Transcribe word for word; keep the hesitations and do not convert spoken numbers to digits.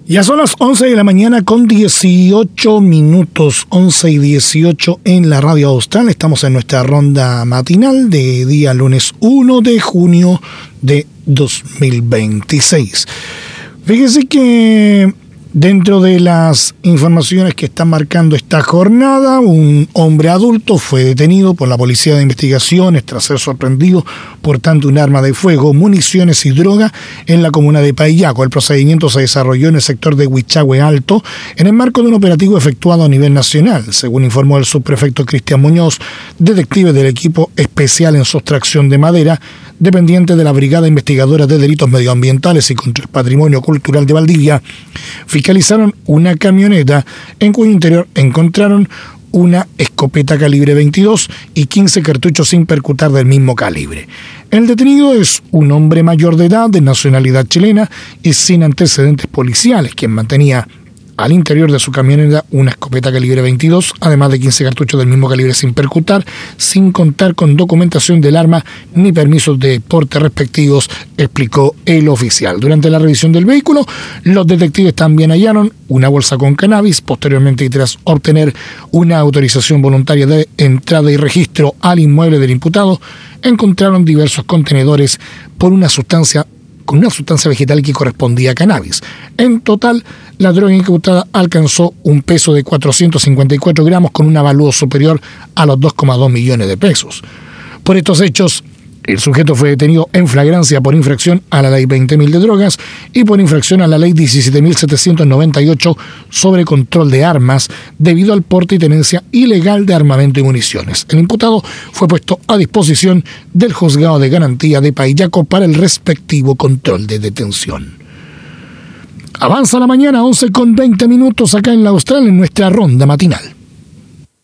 Ya son las once de la mañana con dieciocho minutos, once y dieciocho en la radio austral. Estamos en nuestra ronda matinal de día lunes uno de junio de dos mil veintiséis. Fíjese que dentro de las informaciones que están marcando esta jornada, un hombre adulto fue detenido por la Policía de Investigaciones tras ser sorprendido portando un arma de fuego, municiones y droga en la comuna de Paillaco. El procedimiento se desarrolló en el sector de Huichahue Alto en el marco de un operativo efectuado a nivel nacional. Según informó el subprefecto Cristian Muñoz, detective del equipo especial en sustracción de madera, dependiente de la Brigada Investigadora de Delitos Medioambientales y contra el Patrimonio Cultural de Valdivia, fiscalizaron una camioneta en cuyo interior encontraron una escopeta calibre veintidós y quince cartuchos sin percutar del mismo calibre. El detenido es un hombre mayor de edad, de nacionalidad chilena y sin antecedentes policiales, quien mantenía al interior de su camioneta una escopeta calibre veintidós, además de quince cartuchos del mismo calibre sin percutar, sin contar con documentación del arma ni permisos de porte respectivos, explicó el oficial. Durante la revisión del vehículo, los detectives también hallaron una bolsa con cannabis. Posteriormente, y tras obtener una autorización voluntaria de entrada y registro al inmueble del imputado, encontraron diversos contenedores por una sustancia con una sustancia vegetal que correspondía a cannabis. En total, la droga incautada alcanzó un peso de cuatrocientos cincuenta y cuatro gramos con un avalúo superior a los dos coma dos millones de pesos. Por estos hechos, el sujeto fue detenido en flagrancia por infracción a la ley veinte mil de drogas y por infracción a la ley diecisiete mil setecientos noventa y ocho sobre control de armas debido al porte y tenencia ilegal de armamento y municiones. El imputado fue puesto a disposición del juzgado de garantía de Paillaco para el respectivo control de detención. Avanza la mañana, once con veinte minutos acá en la Austral en nuestra ronda matinal.